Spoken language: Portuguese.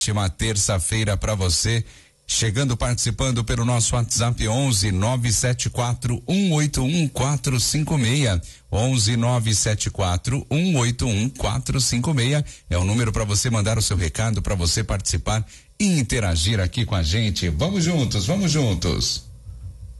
Ótima terça-feira para você. Chegando, participando pelo nosso WhatsApp 11 974 181 456. 11 974 181 456 é o número para você mandar o seu recado, para você participar e interagir aqui com a gente. Vamos juntos, vamos juntos.